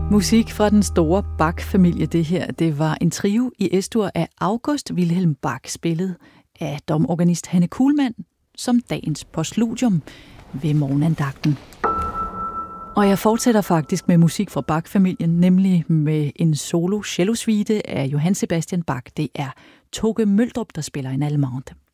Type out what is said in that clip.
Musik fra den store Bach-familie, det her. Det var en trio i S-dur af August Wilhelm Bach, spillet af domorganist Hanne Kuhlmann, som dagens postludium ved morgenandagten. Og jeg fortsætter faktisk med musik fra Bach-familien, nemlig med en solo cellosuite af Johann Sebastian Bach. Det er Toke Møldrup, der spiller en allemande.